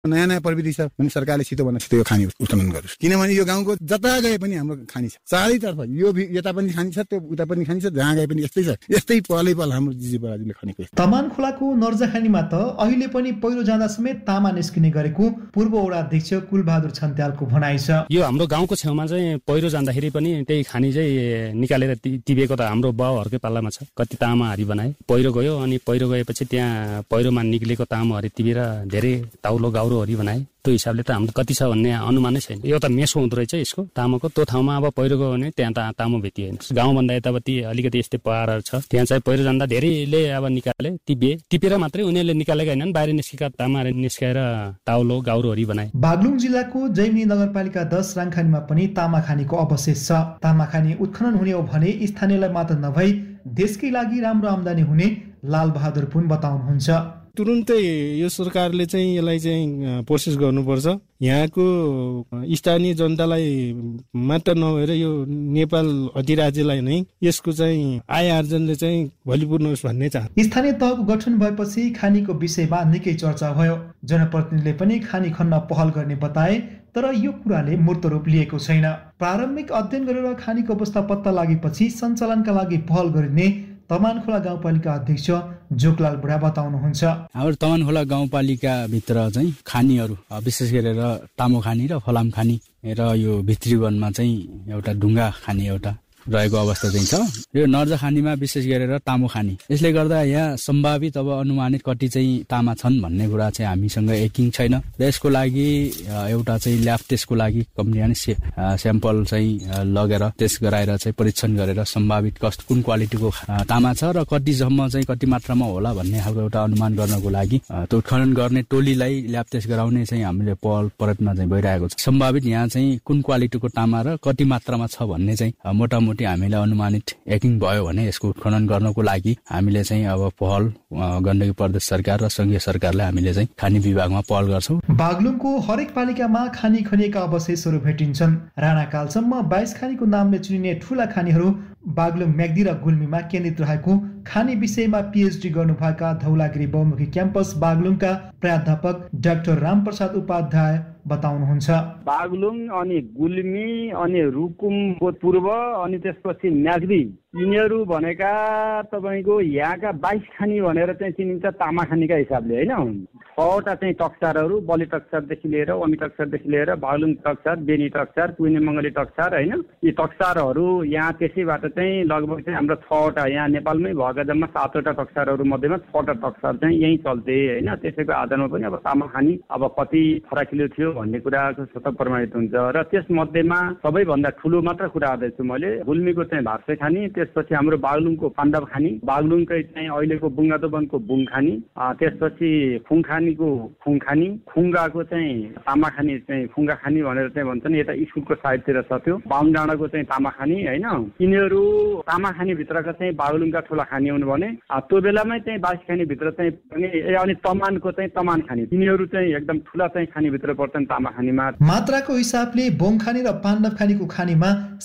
नयाँ नयाँ प्रविधि छ भने सरकारले छिटो भन्दा छिटो यो खानी उत्खनन गरोस्, किनभने यो गाउँको जता गए पनि हाम्रो खानी छ, चारैतर्फ यो यता पनि खानी छ, त्यो उता पनि खानी छ, जहाँ गए पनि यस्तै छ, यस्तै पलै पल हाम्रो जिजी बराजुले खनेको। तमान खोलाको नर्जाखानीमा त अहिले पनि पहिरो जाँदा समेत तामा निस्किने गरेको पूर्व वडा अध्यक्ष कुलबहादुर छन्त्यालको भनाइ छ। यो हाम्रो गाउँको छेउमा चाहिँ पहिरो जाँदाखेरि पनि त्यही खानी चाहिँ निकालेर टिपेको त हाम्रो बाउहरूकै पाल्लामा छ। कति तामाहरी बनाए, पहिरो गयो अनि पहिरो गएपछि त्यहाँ पहिरोमा निक्लेको तामाहरी टिपेर धेरै ताउलो गाउरोहरी बनाए। त्यो हिसाबले त हाम्रो कति छ भन्ने अनुमानै छैन। यो त मेसो हुँदो रहेछ यसको तामाको। त्यो ठाउँमा अब पहिरो गयो भने त्यहाँ तामा भेटिएन। गाउँभन्दा यतापट्टि अलिकति यस्तै पहाडहरू छ, त्यहाँ चाहिँ पहिरो जाँदा धेरैले अब निकाले, टिपेर मात्रै उनीहरूले निकालेका होइनन्, बाहिर निस्केका तामाहरू निस्काएर ताउलो गाउरोहरी बनाए। बागलुङ जिल्लाको जैमिनी नगरपालिका 10 राङखानीमा पनि तामाखानीको अवशेष छ। तामाखानी उत्खनन हुने हो भने स्थानीयलाई मात्र नभई देशकै लागि राम्रो आम्दानी हुने लालबहादुर पुन बताउनुहुन्छ। तुरुन्तै यो सरकारले चाहिँ यसलाई चाहिँ प्रोसेस गर्नुपर्छ। यहाँको स्थानीय जनतालाई मात्र नभएर यो नेपाल अधिराज्यलाई नै यसको चाहिँ आय आर्जनले चाहिँ भलिपूर्ण होस् भन्ने चाहन्छु। स्थानीय तहको गठन भएपछि खानीको विषयमा निकै चर्चा भयो। जनप्रतिनिधिले पनि खानी खन्न पहल गर्ने बताए, तर यो कुराले मूर्त रूप लिएको छैन। प्रारम्भिक अध्ययन गरेर खानीको अवस्था पत्ता लागेपछि सञ्चालनका लागि पहल गरिने तमानखोला गाउँपालिका अध्यक्ष जोकलाल बुढा बताउनुहुन्छ। हाम्रो तमानखोला गाउँपालिका भित्र चाहिँ खानीहरू विशेष गरेर तामो खानी र फलाम खानी र यो भित्री वनमा चाहिँ एउटा ढुङ्गा खानी एउटा रहेको अवस्था चाहिँ छ। यो नर्जा खानीमा विशेष गरेर तामो खानी, यसले गर्दा यहाँ सम्भावित अब अनुमानित कति चाहिँ तामा छन् भन्ने कुरा चाहिँ हामीसँग एकिङ छैन र यसको लागि एउटा चाहिँ ल्याब टेस्टको लागि कम्पनी स्याम्पल चाहिँ लगेर टेस्ट गराएर चाहिँ परीक्षण गरेर सम्भावित कुन क्वालिटीको तामा छ र कतिसम्म चाहिँ कति मात्रामा होला भन्ने खालको एउटा अनुमान गर्नको लागि त्यो उत्खनन गर्ने टोलीलाई ल्याब टेस्ट गराउने चाहिँ हामीले पहल प्रयत्न चाहिँ भइरहेको छ। सम्भावित यहाँ चाहिँ कुन क्वालिटीको तामा र कति मात्रामा छ भन्ने चाहिँ मोटामोटी हामीलाई अनुमानित एकिङ भयो भने यसको उत्खनन गर्नको लागि हामीले चाहिँ अब पहल गण्डकी प्रदेश सरकार र संघीय सरकारले हामीले चाहिँ खानी विभागमा पहल गर्छौं। बागलुङको हरेक पालिकामा खानी खनिएका अवशेषहरू भेटिन्छन्। राणाकालसम्म 22 खानीको नामले चिनिने ठूला खानीहरू बागलुङ, म्याग्दी र गुल्मीमा केन्द्रित रहेको खानी विषयमा पीएचडी गर्नुभएका धौलागिरी बहुमुखी क्याम्पस बागलुङका प्राध्यापक डाक्टर रामप्रसाद उपाध्याय बताउनुहुन्छ। बागलुङ अनि गुल्मी अनि रुकुम पूर्व अनि त्यसपछि म्याग्दी, यिनीहरू भनेका तपाईको यहाँका 22 खानी भनेर चाहिँ चिनिन्छ तामा खानीका हिसाबले, हैन। 6वटा चाहिँ टक्सारहरू, बलि टक्सारदेखि लिएर अमी टक्सारदेखि लिएर बागलुङ टक्सार, बेनी टक्सार, कुइने मङ्गली टक्सार, हैन। यी टक्सारहरू यहाँ त्यसैबाट चाहिँ लगभग चाहिँ हाम्रो 6वटा यहाँ नेपालमै भएका जम्मा 7वटा टक्सारहरू मध्येमा 6वटा टक्सार चाहिँ यही चल्थे, हैन। त्यसैको आधारमा पनि अब तामा खानी अब कति फराकिलो थियो भन्ने कुराको स्वतः प्रमाणित हुन्छ र त्यस मध्येमा सबैभन्दा ठुलो मात्र कुरा गर्दैछु मैले। गुल्मीको चाहिँ भार्से खानी, त्यसपछि हाम्रो बागलुङको पाण्डव खानी, बागलुङकै चाहिँ अहिलेको बुङ्गादोबनको बुङ खानी, त्यसपछि खुङखानीको खुङ खानी, खुङ्गाको चाहिँ तामा खानी चाहिँ खुङ्गा खानी भनेर चाहिँ भन्छन्, यता स्कुलको साइडतिर छ त्यो। बाहुन डाँडाको चाहिँ तामा खानी, हैन। यिनीहरू तामा खानी भित्रका चाहिँ बागलुङका ठुला खानी हुन् भने त्यो बेलामै चाहिँ 22 खानी भित्र चाहिँ अनि तमानको चाहिँ तमान खानी, यिनीहरू चाहिँ एकदम ठुला चाहिँ खानी भित्र पर्छन् तामा खानीमा। मात्राको हिसाबले बोङ खानी र पाण्डव खानीको खानीमा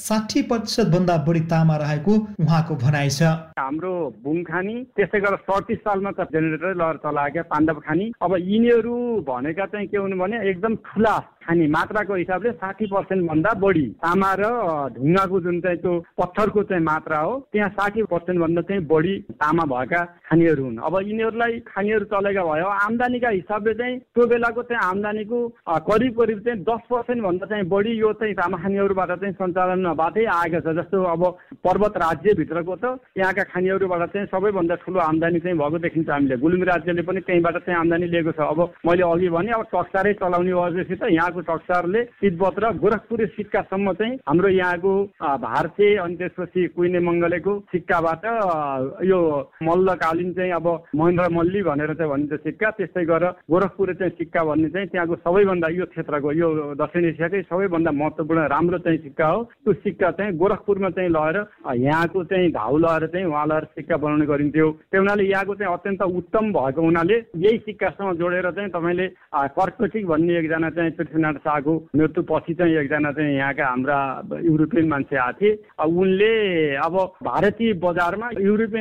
60% भन्दा बढी तामा रहेको उहाँको भनाइ छ। हाम्रो बुङ खानी, त्यसै गरेर 37 सालमा त जेनेरेटर लगेर चलाएका पाण्डव खानी। अब यिनीहरू भनेका चाहिँ के हुनु भने एकदम ठुला खानी, मात्राको हिसाबले 60% भन्दा बढी तामा र ढुङ्गाको जुन चाहिँ त्यो पत्थरको चाहिँ मात्रा हो त्यहाँ 60% भन्दा चाहिँ बढी तामा भएका खानीहरू हुन्। अब यिनीहरूलाई खानीहरू चलेका भयो आम्दानीका हिसाबले चाहिँ त्यो बेलाको चाहिँ आम्दानीको करिब चाहिँ 10% भन्दा चाहिँ बढी यो चाहिँ तामा खानीहरूबाट चाहिँ सञ्चालन बाटै आएको छ। जस्तो अब पर्वत राज्यभित्रको त यहाँका खानीहरूबाट चाहिँ सबैभन्दा ठुलो आम्दानी चाहिँ भएको देखिन्छ हामीले। गुल्मी राज्यले पनि त्यहीँबाट चाहिँ आम्दानी लिएको छ। अब मैले अघि भने अब टक्सारै चलाउने भएपछि त यहाँको टक्सारले तिब्बत र गोरखपुरे सिक्कासम्म चाहिँ हाम्रो यहाँको भारते अनि त्यसपछि कुइने मङ्गलेको सिक्काबाट यो मल्लकालीन चाहिँ अब महेन्द्र मल्ली भनेर चाहिँ भनिन्छ सिक्का, त्यस्तै गरेर गोरखपुरे चाहिँ सिक्का भन्ने चाहिँ त्यहाँको सबैभन्दा यो क्षेत्रको यो दक्षिण एसियाकै सबैभन्दा महत्त्वपूर्ण राम्रो चाहिँ सिक्का हो। त्यो सिक्का चाहिँ गोरखपुरमा चाहिँ लगेर यहाँको चाहिँ घाउ लगाएर चाहिँ उहाँ लगेर सिक्का बनाउने गरिन्थ्यो। त्यो हुनाले यहाँको चाहिँ अत्यन्त उत्तम भएको हुनाले यही सिक्कासँग जोडेर चाहिँ तपाईँले कर्कोटिक भन्ने एकजना चाहिँ पृथ्वीनारायण शाहको मृत्युपछि चाहिँ एकजना चाहिँ यहाँका हाम्रा युरोपियन मान्छे आएको थिए। उनले अब भारतीय बजारमा युरोपियन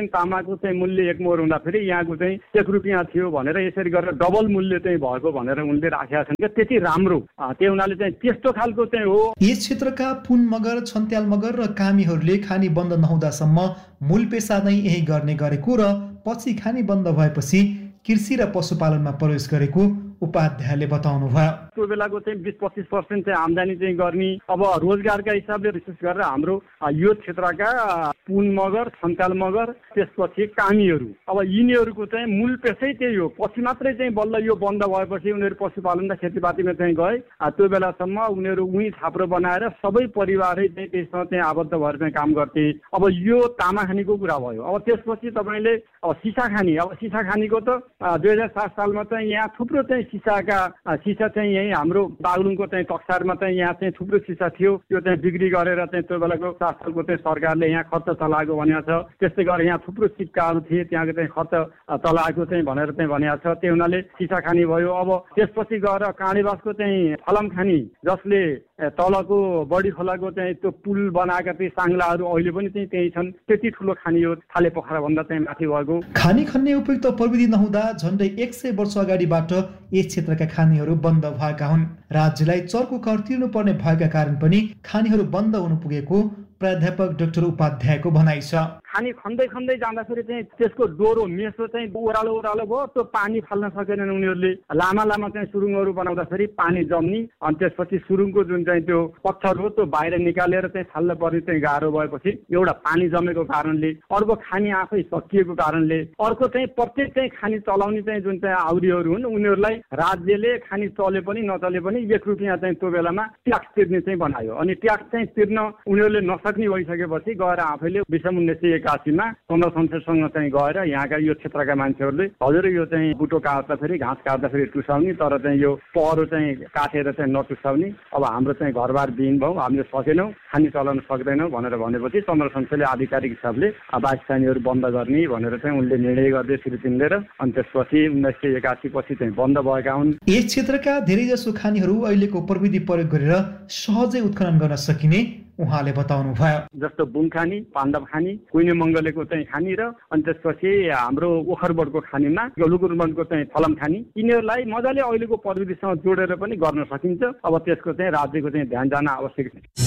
चाहिँ तामाको चाहिँ मूल्य 1 मोहर हुँदाखेरि यहाँको चाहिँ 1 रुपियाँ थियो भनेर यसरी गरेर डबल मूल्य चाहिँ भएको भनेर उनले राखेका छन् कि त्यति राम्रो त्यो हुनाले चाहिँ त्यस्तो खालको चाहिँ हो। यस क्षेत्रका पुन मगर, छन्त्याल मगर र कामीहरूले खानी बन्द नहुँदासम्म मूल पेसा नै यही गर्ने गरेको र पछि खानी बन्द भएपछि कृषि र पशुपालनमा प्रवेश गरेको उपाध्यायले बताउनु भयो। त्यो बेलाको चाहिँ 20-25% चाहिँ आम्दानी चाहिँ गर्ने। अब रोजगारका हिसाबले विशेष गरेर हाम्रो यो क्षेत्रका पुन मगर, छन्त्याल मगर, त्यसपछि कामीहरू, अब यिनीहरूको चाहिँ मूल पेसै त्यही हो। पछि मात्रै चाहिँ बल्ल यो बन्द भएपछि उनीहरू पशुपालन र खेतीपातीमा चाहिँ गए। त्यो बेलासम्म उनीहरू उही छाप्रो बनाएर सबै परिवारै चाहिँ त्यसमा चाहिँ आबद्ध भएर चाहिँ काम गर्थे। अब यो तामाखानीको कुरा भयो। अब त्यसपछि तपाईँले अब सिसाखानी, अब सिसाखानीको त 2007 सालमा चाहिँ यहाँ थुप्रो चाहिँ सिसा चाहिँ यही हाम्रो बागलुङको चाहिँ कक्सारमा चाहिँ यहाँ चाहिँ थुप्रो सिसा थियो। त्यो चाहिँ बिक्री गरेर चाहिँ त्यो बेलाको शासनको चाहिँ सरकारले यहाँ खर्च चलाएको भनेको छ। त्यस्तै गरेर यहाँ थुप्रो सिक्काहरू थिए, त्यहाँको चाहिँ खर्च चलाएको चाहिँ भनेर चाहिँ भनेको छ। त्यो हुनाले सिसाखानी भयो। अब त्यसपछि गएर काँडेबासको चाहिँ फलमखानी, जसले तलको बडी खोलाको चाहिँ त्यो पुल बनाएका चाहिँ साङ्लाहरू अहिले पनि चाहिँ त्यही छन्। त्यति ठुलो खानी हो, थाले पोखरा भन्दा चाहिँ माथि भएको। खानी खन्ने उपयुक्त प्रविधि नहुँदा झन्डै 100 वर्ष अगाडिबाट यस क्षेत्रका खानीहरू बन्द भएका हुन्। राज्यलाई चर्को कर तिर्नुपर्ने भएका कारण पनि खानीहरू बन्द हुन पुगेको प्राध्यापक डाक्टर उपाध्यायको भनाइ छ। खानी खन्दै खन्दै जाँदाखेरि चाहिँ त्यसको डोरो मेसो चाहिँ ओह्रालो भयो, त्यो पानी फाल्न सकेनन् उनीहरूले। लामा लामा चाहिँ सुरुङहरू बनाउँदाखेरि पानी जम्ने, अनि त्यसपछि सुरुङको जुन चाहिँ त्यो पत्थर हो त्यो बाहिर निकालेर चाहिँ फाल्न पर्ने चाहिँ गाह्रो भएपछि एउटा पानी जमेको कारणले, अर्को खानी आफै सकिएको कारणले, अर्को चाहिँ प्रत्येक चाहिँ खानी चलाउने चाहिँ जुन चाहिँ आउरीहरू हुन् उनीहरूलाई राज्यले खानी चले पनि नचले पनि 1 रुपियाँ चाहिँ त्यो बेलामा ट्याक्स तिर्ने चाहिँ बनायो। अनि ट्याक्स चाहिँ तिर्न उनीहरूले नसक्ने भइसकेपछि गएर आफैले 1981 मा केन्द्र संसदसँग चाहिँ गएर यहाँका यो क्षेत्रका मान्छेहरूले हजुर यो चाहिँ बुटो काट्दाखेरि, घाँस काट्दाखेरि टुसाउने, तर चाहिँ यो पहरो चाहिँ काटेर चाहिँ नटुसाउने, अब हाम्रो चाहिँ घरबार विहीन भयौँ, हामीले सकेनौँ, खानी चलाउन सक्दैनौँ भनेर भनेपछि चन्द्र संसदले आधिकारिक हिसाबले बाइस खानीहरू बन्द गर्ने भनेर चाहिँ उनले निर्णय गर्दै फेरि तिनलेर, अनि त्यसपछि 1981 पछि चाहिँ बन्द भएका हुन्। यस क्षेत्रका धेरैजसो खानीहरू अहिलेको प्रविधि प्रयोग गरेर सहजै उत्खनन गर्न सकिने उहाँले बताउनु भयो। जस्तो बुङखानी, पाण्डव खानी, कुइने मङ्गलेको चाहिँ खानी र अनि त्यसपछि हाम्रो ओखरबोटको खानीमा लुकुरबनको चाहिँ फलम खानी, यिनीहरूलाई मजाले अहिलेको प्रविधिसँग जोडेर पनि गर्न सकिन्छ। अब त्यसको चाहिँ राज्यको चाहिँ ध्यान जान आवश्यक छ।